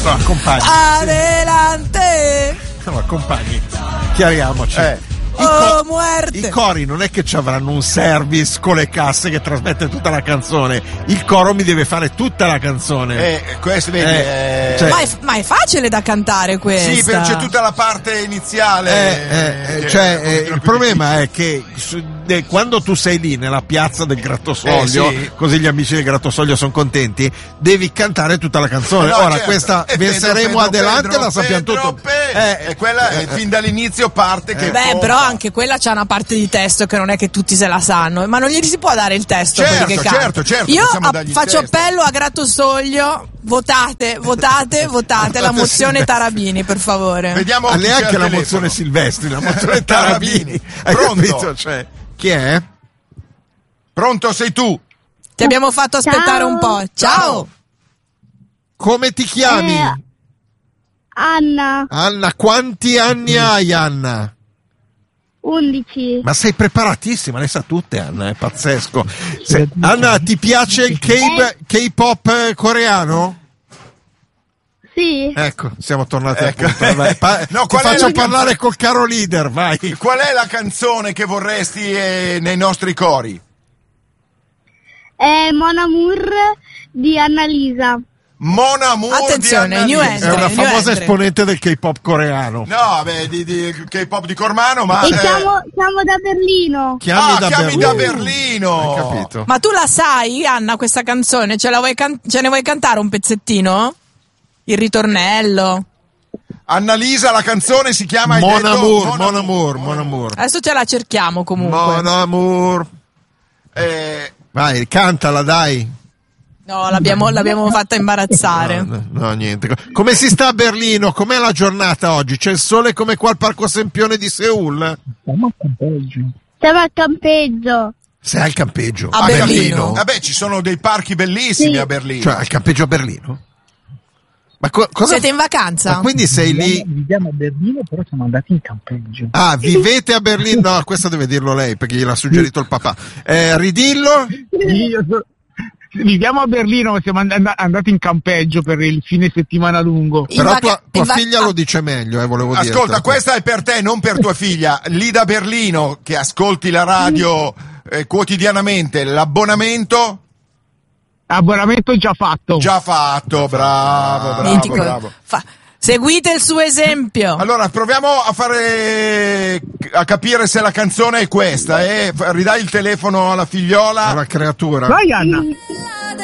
No, compagni. Adelante. No, compagni, chiariamoci. I cori non è che ci avranno un service con le casse che trasmette tutta la canzone. Il coro mi deve fare tutta la canzone. Questo vedi, Ma è facile da cantare questa. Sì, c'è tutta la parte iniziale. Il problema è che quando tu sei lì nella piazza del Grattosoglio, sì, così gli amici del Grattosoglio sono contenti, devi cantare tutta la canzone. No, ora certo. questa penseremo adelante, la sappiamo tutto. E quella fin dall'inizio parte che però anche quella c'ha una parte di testo che non è che tutti se la sanno, ma non gli si può dare il testo. Certo, io faccio appello a Grattosoglio, votate la mozione Tarabini, per favore. Vediamo neanche la mozione Silvestri, la mozione Tarabini. Pronto? Cioè, chi è? Pronto, sei tu? Ti abbiamo fatto aspettare un po'. Ciao. Come ti chiami? Anna. Anna, quanti anni hai, Anna? 11. Ma sei preparatissima, le sa tutte, Anna, è pazzesco. Anna, ti piace il K-pop coreano? Sì. Ecco, siamo tornati a punto. Ti faccio parlare col caro leader, vai. Qual è la canzone che vorresti nei nostri cori? Mon Amour di Annalisa. Mon Amour. Attenzione, di New È una famosa esponente del K-pop coreano. No, di K-pop di Cormano, ma... E chiamo da Berlino. Chiami da Berlino. Hai capito? Ma tu la sai, Anna, questa canzone? Ce ne vuoi cantare un pezzettino? Il ritornello? Annalisa, la canzone si chiama Mon Amour. Adesso ce la cerchiamo comunque. Mon Amour. Vai, cantala, dai. No, l'abbiamo fatta imbarazzare. No, niente. Come si sta a Berlino? Com'è la giornata oggi? C'è il sole come qua al Parco Sempione di Seul? Siamo al campeggio. Sei al campeggio? A Berlino? Vabbè, ci sono dei parchi bellissimi a Berlino. Cioè, al campeggio a Berlino? Ma siete in vacanza? Ma quindi sei lì? Viviamo a Berlino, però siamo andati in campeggio. Ah, vivete a Berlino? No, questo deve dirlo lei, perché gliel'ha suggerito il papà. Ridillo? Viviamo a Berlino, siamo andati in campeggio per il fine settimana lungo. Però tua figlia lo dice meglio, volevo dire. Ascolta, questa è per te, non per tua figlia. Lì da Berlino, che ascolti la radio quotidianamente, l'abbonamento? Abbonamento già fatto. Bravo. Seguite il suo esempio. Allora, proviamo a capire se la canzone è questa. Ridai il telefono alla figliola. Alla creatura. Vai, Anna.